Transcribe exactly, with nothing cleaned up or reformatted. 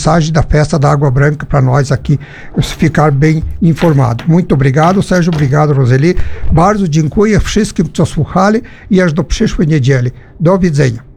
mensagem da festa da Água Branca para nós aqui ficar bem informado. Muito obrigado, Sérgio, obrigado, Roseli. Bardzo dziękuję wszystkim, co słuchali i aż do przyszłej niedzieli. Do widzenia.